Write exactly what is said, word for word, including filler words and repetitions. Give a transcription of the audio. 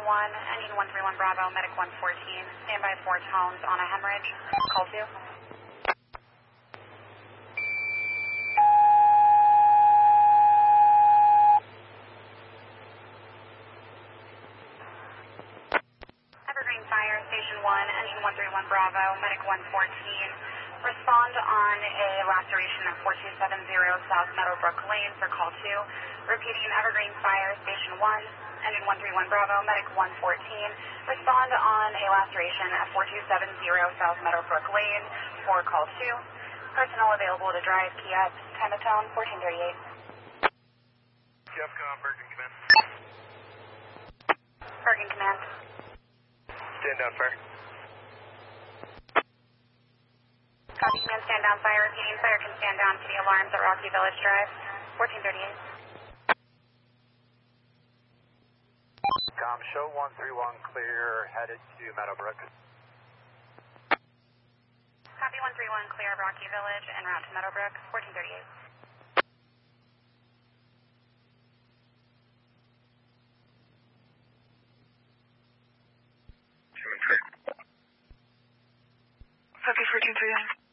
one, engine one three one Bravo, medic one fourteen. Standby four tones on a hemorrhage. Call two. Evergreen Fire, Station one, engine one three one Bravo, medic one fourteen. Respond on a laceration at four two seven zero South Meadowbrook Lane for call two. Repeating, Evergreen Fire, Station one, engine one three one Bravo, medic one fourteen. Respond on a laceration at four two seven zero South Meadowbrook Lane for call two. Personnel available to drive, key up, time of tone, fourteen thirty-eight. Jeffcom, Bergen Command. Bergen Command. Stand down, fire. Copy, command, stand down, fire. Repeating, fire can stand down to the alarms at Rocky Village Drive, fourteen thirty-eight. Com, show one three one clear, headed to Meadowbrook. Copy, one three one, clear of Rocky Village, en route to Meadowbrook, fourteen thirty-eight. Copy, fourteen thirty-nine.